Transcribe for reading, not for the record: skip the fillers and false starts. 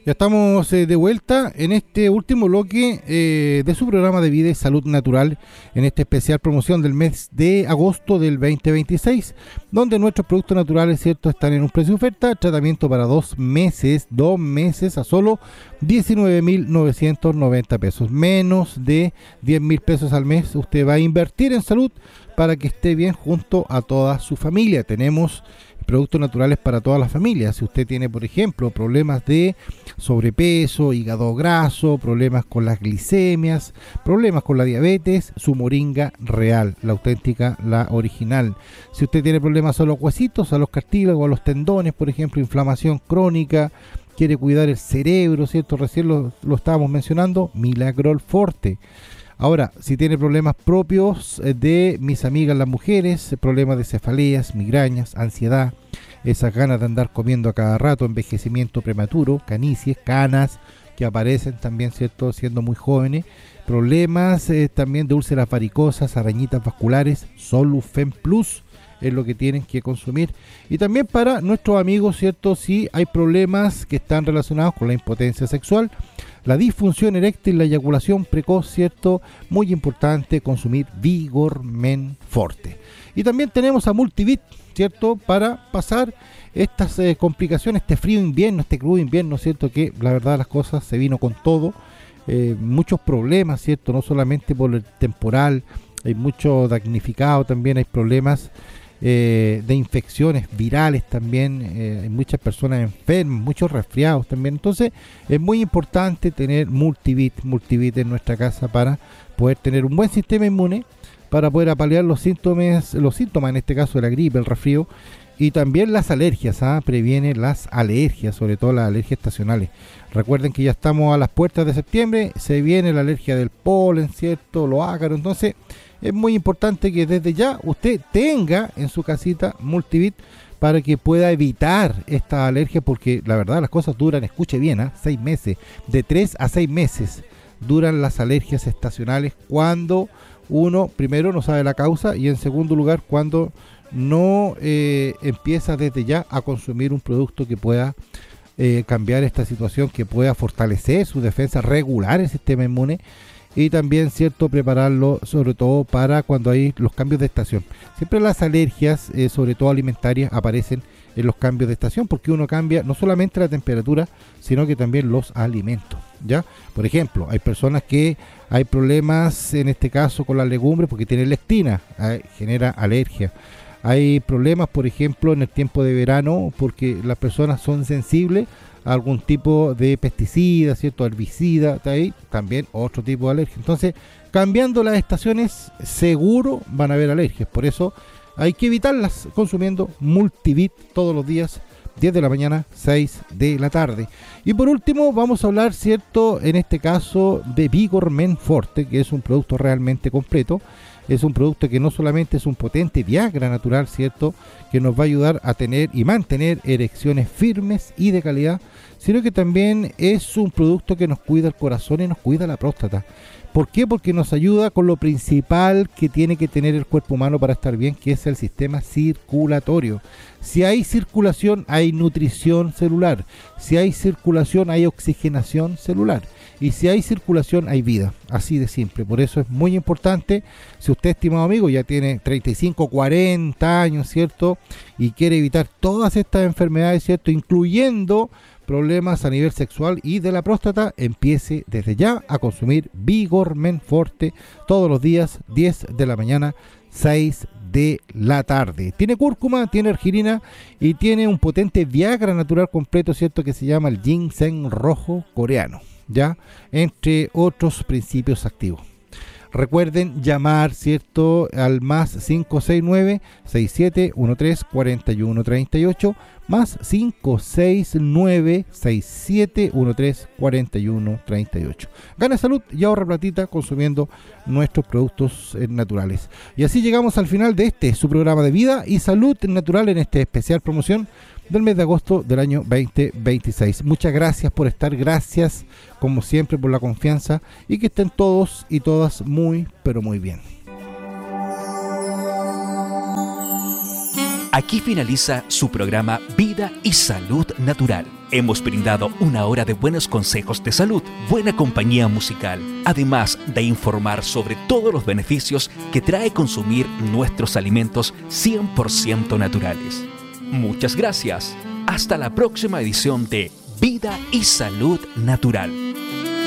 Ya estamos de vuelta en este último bloque de su programa de vida y salud natural, en esta especial promoción del mes de agosto del 2026, donde nuestros productos naturales, ¿cierto?, están en un precio de oferta, tratamiento para 2 meses a solo 19.990 pesos, menos de 10.000 pesos al mes. Usted va a invertir en salud para que esté bien junto a toda su familia. Tenemos productos naturales para todas las familias. Si usted tiene, por ejemplo, problemas de sobrepeso, hígado graso, problemas con las glicemias, problemas con la diabetes, su moringa real, la auténtica, la original. Si usted tiene problemas a los huesitos, a los cartílagos, a los tendones, por ejemplo, inflamación crónica, quiere cuidar el cerebro, ¿cierto? Recién lo estábamos mencionando, Milagrol Forte. Ahora, si tiene problemas propios de mis amigas las mujeres, problemas de cefaleas, migrañas, ansiedad, esas ganas de andar comiendo a cada rato, envejecimiento prematuro, canicies, canas que aparecen también, ¿cierto?, siendo muy jóvenes, problemas también de úlceras varicosas, arañitas vasculares, Solufen Plus es lo que tienen que consumir. Y también para nuestros amigos, ¿cierto?, si hay problemas que están relacionados con la impotencia sexual, la disfunción eréctil, la eyaculación precoz, ¿cierto?, muy importante consumir Vigor Men Forte. Y también tenemos a Multivit, ¿cierto?, para pasar estas complicaciones, este frío invierno, este crudo invierno, ¿cierto?, que la verdad las cosas se vino con todo, muchos problemas, ¿cierto?, no solamente por el temporal, hay mucho damnificado también, hay problemas de infecciones virales también, hay muchas personas enfermas, muchos resfriados también. Entonces es muy importante tener Multivit en nuestra casa para poder tener un buen sistema inmune, para poder apalear los síntomas en este caso de la gripe, el resfrío, y también las alergias, previene las alergias, sobre todo las alergias estacionales. Recuerden que ya estamos a las puertas de septiembre, se viene la alergia del polen, ¿cierto?, los ácaros. Entonces es muy importante que desde ya usted tenga en su casita Multivit para que pueda evitar esta alergia, porque la verdad las cosas duran, escuche bien, 6 meses, de 3 a 6 meses duran las alergias estacionales cuando uno primero no sabe la causa y en segundo lugar cuando no empieza desde ya a consumir un producto que pueda cambiar esta situación, que pueda fortalecer su defensa, regular el sistema inmune y también, ¿cierto?, prepararlo sobre todo para cuando hay los cambios de estación. Siempre las alergias, sobre todo alimentarias, aparecen en los cambios de estación porque uno cambia no solamente la temperatura, sino que también los alimentos, ¿ya? Por ejemplo, hay personas que hay problemas en este caso con las legumbres porque tienen lectina, genera alergia. Hay problemas, por ejemplo, en el tiempo de verano porque las personas son sensibles a algún tipo de pesticida, ¿cierto?, herbicida, ahí también otro tipo de alergia. Entonces, cambiando las estaciones, seguro van a haber alergias. Por eso hay que evitarlas consumiendo Multivit todos los días, 10 de la mañana, 6 de la tarde. Y por último, vamos a hablar, ¿cierto?, en este caso de Vigor Men Forte, que es un producto realmente completo. Es un producto que no solamente es un potente Viagra natural, ¿cierto?, que nos va a ayudar a tener y mantener erecciones firmes y de calidad, sino que también es un producto que nos cuida el corazón y nos cuida la próstata. ¿Por qué? Porque nos ayuda con lo principal que tiene que tener el cuerpo humano para estar bien, que es el sistema circulatorio. Si hay circulación, hay nutrición celular. Si hay circulación, hay oxigenación celular. Y si hay circulación, hay vida. Así de simple. Por eso es muy importante, si usted, estimado amigo, ya tiene 35, 40 años, ¿cierto?, y quiere evitar todas estas enfermedades, ¿cierto?, incluyendo problemas a nivel sexual y de la próstata, empiece desde ya a consumir Vigor Men Forte todos los días, 10 de la mañana, 6 de la tarde. Tiene cúrcuma, tiene arginina y tiene un potente Viagra natural completo, ¿cierto?, que se llama el ginseng rojo coreano, ¿ya?, entre otros principios activos. Recuerden llamar, ¿cierto?, al más 569-6713-4138, más 569-6713-4138. Gana salud y ahorra platita consumiendo nuestros productos naturales. Y así llegamos al final de su programa de vida y salud natural en esta especial promoción del mes de agosto del año 2026. Muchas gracias por estar, gracias como siempre por la confianza y que estén todos y todas muy, pero muy bien. Aquí finaliza su programa Vida y Salud Natural, Hemos brindado una hora de buenos consejos de salud, buena compañía musical, además de informar sobre todos los beneficios que trae consumir nuestros alimentos 100% naturales. Muchas gracias. Hasta la próxima edición de Vida y Salud Natural.